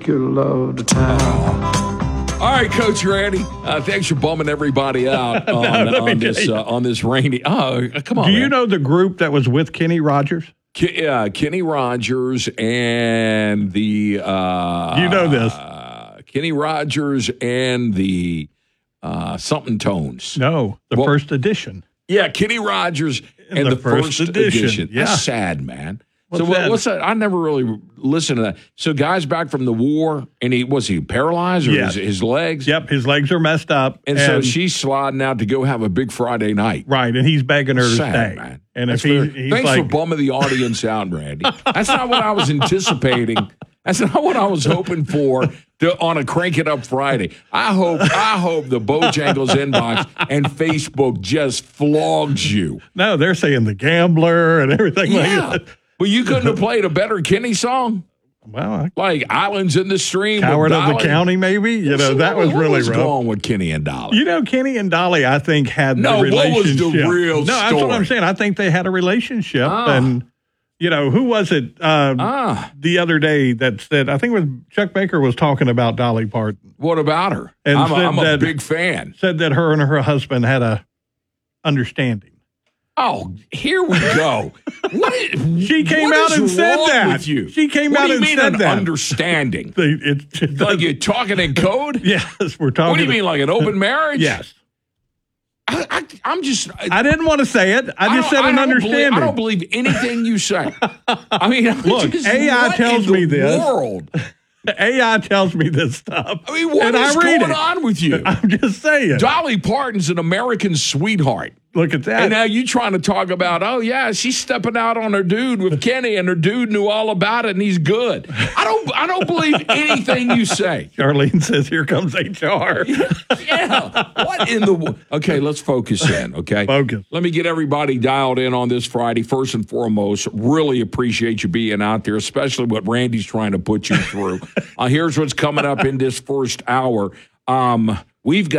take your love to town. All right, Coach Randy. Thanks for bumming everybody out on this rainy. Oh, come on. Do you know the group that was with Kenny Rogers? Kenny Rogers and the. You know this. Kenny Rogers and the something tones. No, first edition. Yeah, Kenny Rogers and the first edition. Yeah. That's sad, man. What's that? I never really listened to that. So, guys back from the war, and was he paralyzed or his legs? Yep, his legs are messed up. And so she's sliding out to go have a big Friday night. Right, and he's begging her to stay. Man. And he's thanks like, for bumming the audience out, Randy. That's not what I was anticipating. That's not what I was hoping for on a Crank It Up Friday. I hope the Bojangles inbox and Facebook just flogs you. No, they're saying The Gambler and everything like that. Well, you couldn't have played a better Kenny song. Well, like Islands in the Stream. Coward of the County, maybe. That was really rough. What's going with Kenny and Dolly? Kenny and Dolly, I think, had the relationship. What was the real story? No, that's what I'm saying. I think they had a relationship. And, who was it the other day that said, I think it was Chuck Baker was talking about Dolly Parton. What about her? And I'm a big fan. Said that her and her husband had a understanding. Oh, here we go. She came out and said that. With you? She came out and said that. Understanding? It's like you're talking in code? Yes, we're talking. What do you mean, like an open marriage? Yes. I'm just. I didn't want to say it. I just said an understanding. I don't believe anything you say. I mean, look, AI tells me this. AI tells me this stuff. I mean, what is going on with you? I'm just saying. Dolly Parton's an American sweetheart. Look at that. And now you trying to talk about, she's stepping out on her dude with Kenny, and her dude knew all about it, and he's good. I don't believe anything you say. Charlene says, "Here comes HR." Yeah. What in the? Okay, let's focus in. Okay, focus. Let me get everybody dialed in on this Friday. First and foremost, really appreciate you being out there, especially what Randy's trying to put you through. Here's what's coming up in this first hour. We've got.